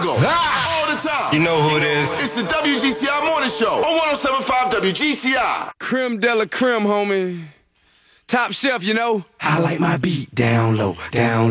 Chicago. All the time. You know who it is. It's the WGCI Morning Show on 107.5 WGCI. Creme de la creme, homie. Top shelf, you know. I like my beat down low, down